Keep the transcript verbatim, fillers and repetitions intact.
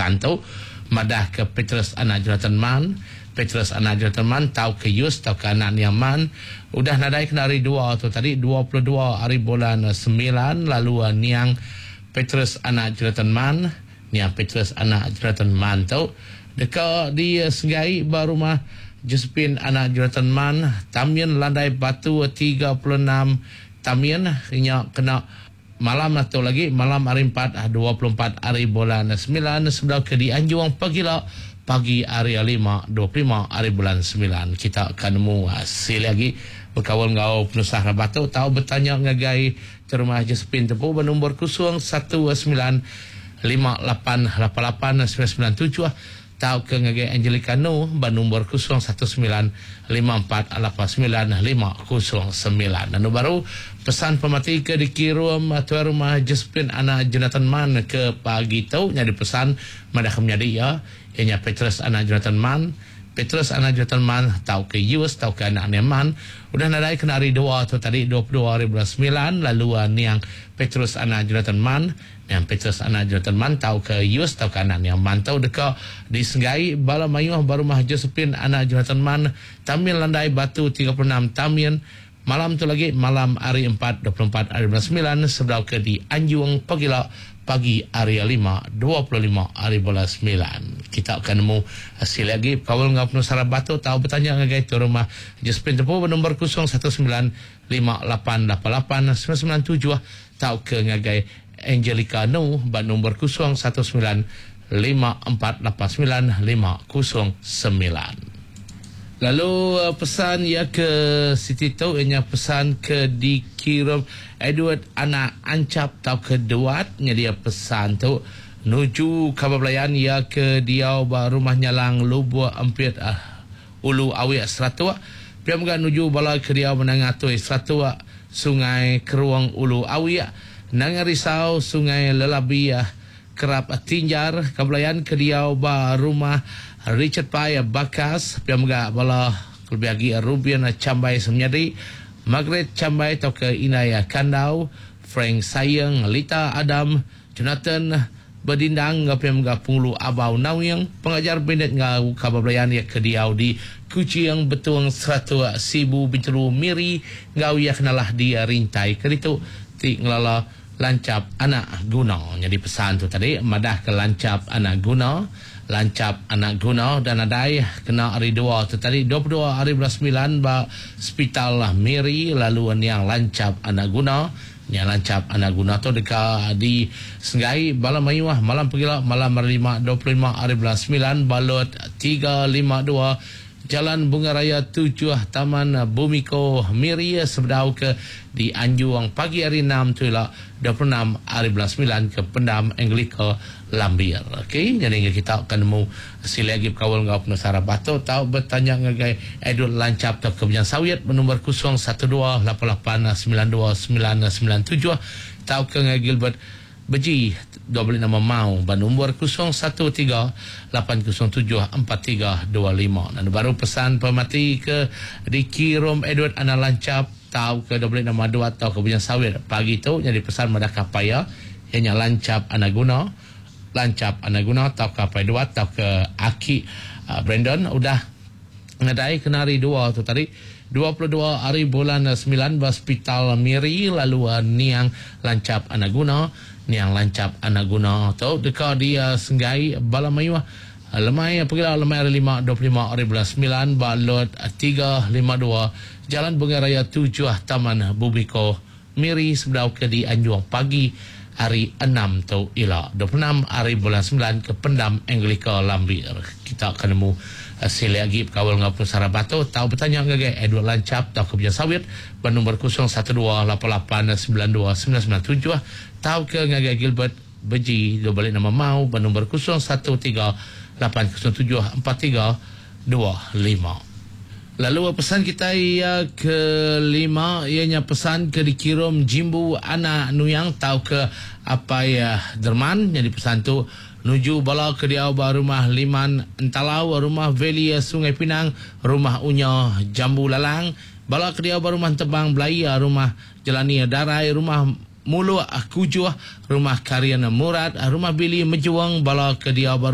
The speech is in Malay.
pesan tu madah ke Petrus anak Jonathan Man, Petrus anak Jonathan Man tahu ke Yus tahu ke anak Niaman udah nadai kena hari dua tu tadi dua puluh dua hari bulan sembilan lalu uh, niang Petrus anak Jonathan Man niang Petrus anak Jonathan Man tu dekat di uh, Senggai baru mah Josephine anak Jonathan Man Tamian landai batu tiga puluh enam Tamian nya kena malam atau lagi malam hari empat dua puluh empat hari bulan sembilan sebelah ke di Anjuang pagi lah pagi hari lima dua puluh lima hari bulan sembilan kita akan nemu hasil lagi berkawan ngau penusah batu tahu bertanya ngagai terumah Josephine tepu bernombor kosong satu sembilan lima lapan lapan lapan sembilan sembilan tujuh tahu ke ngagai Angelica No bernombor kosong satu sembilan lima empat lapan sembilan lima kosong sembilan dan baru pesan pemati ke dikirim tuan rumah Josephine anak Jonathan Man ke pagi tu jadi pesan madah menjadi ya ianya Petrus anak Jonathan Man Petrus anak Jonathan Man tahu ke Yus tahu ke anak Man udah nadai kena hari dua tu tadi dua puluh dua hari bulan sembilan lalu uh, niang Petrus anak Jonathan Man yang Petrus anak Jonathan Man tahu ke Yus tahu ke anak Man tahu dekat di Senggai bala mayuh baru mah Josephine anak Jonathan Man Tamil landai batu tiga puluh enam Tamian malam tu lagi malam hari empat dua puluh empat hari bulan sembilan sebelah ke di Anjuang pagi lah pagi hari lima dua puluh lima hari bulan sembilan kita akan nemu hasil lagi kawan ngap nusara batu tahu bertanya ngagai tu rumah Josephine tepu bernombor kosong satu sembilan lima lapan lapan lapan sembilan sembilan tujuh tahu ke ngagai Angelica No bernombor kosong satu sembilan lima empat lapan sembilan lima kosong sembilan. Lalu uh, pesan ya ke Siti tu ianya pesan ke dikirim Edward anak Ancap tau ke Duat nya dia pesan tu nuju Kabar Belayan ya ke dia rumah Nyalang Lubua Empit uh, Ulu Awi Seratua piam ga nuju bala ke dia menangatui Seratua Sungai Keruang Ulu Awi Nang Risau Sungai Lelabi uh, Kerap Tinjar Kabar Belayan ke dia rumah Richard Paya Bakas piamga bala kelbiagi Rubian Cambai Semnyadi Margaret Cambai tau ke Inaya Kandau Frank Sayang Lita Adam Jonathan Bedindang piamga Punglu Abau Nawyang pengajar bendet ngau Kabar Belayan ya ke diau di Kuciang Betuang Seratu Sibu Bintulu Miri ngau ya kenalah dia rintai keritu ti ngelala lancap anak guna jadi pesan tu tadi madah ke lancap anak guna lancap anak guna dan adai kena hari dua tu tadi dua puluh dua hari bulan sembilan ba hospital lah Miri lalu yang lancap anak guna yang lancap anak guna tu dekat di Senggai malam mayuah malam pergilah malam hari lima dua puluh lima hari bulan sembilan balut tiga lima dua Jalan Bunga Raya tujuh Taman Bumiko Miri sebedau ke di Anjuang pagi hari enam tu lah dua puluh enam hari bulan sembilan ke Pendam Anglika Lambir. Okey, jadi kita akan nemu hasil lagi kawal ngau penusara batu tahu bertanya ngagai Edul Lancap tak kebijan sawit bernombor kosong satu dua lapan lapan sembilan dua sembilan sembilan tujuh tahu ke ngagai Gilbert Beji dua puluh nama mau bernombor kosong satu tiga lapan kosong tujuh empat tiga dua lima dan baru pesan pemati ke dikirim Edward anak Lancap tahu ke dua puluh nama dua tahu kebijan sawit pagi tu jadi pesan madah kapaya ianya Lancap anak guna Lancap anak guna tahu kapai dua tahu ke Aki uh, Brandon udah ngadai kenari dua tu tadi dua puluh dua hari bulan sembilan hospital Miri lalu uh, niang Lancap anak guna niang Lancap anak guna tu dekat dia Senggai Balamayu lemai pergilah lemai hari lima dua puluh lima hari bulan sembilan balut tiga lima dua Jalan Bunga Raya tujuh Taman Bubiko Miri sebedau ke di Anjuang pagi hari enam tu ila dua puluh enam hari bulan sembilan ke Pendam Anglika Lambir kita akan nemu hasil lagi kawal ngapun Sarabatu tahu bertanya ngagai Edward Lancap tahu kebijan sawit bernombor kosong satu dua lapan lapan sembilan dua sembilan sembilan tujuh tahu ke ngagai Gilbert Beji dua balik nama mau bernombor kosong satu tiga lapan kosong tujuh empat tiga dua lima. Lalu pesan kita ia kelima ianya pesan ke dikirim Jimbu anak Nuyang tahu ke apa ya Derman jadi pesan tu nuju bala ke dia rumah Liman Entalau rumah Valley Sungai Pinang rumah Unya Jambu Lalang bala ke dia rumah Tebang Belaya rumah Jalani Darai rumah Mulu Kujuh rumah Karian Murad rumah Bili Mejuang bala ke dia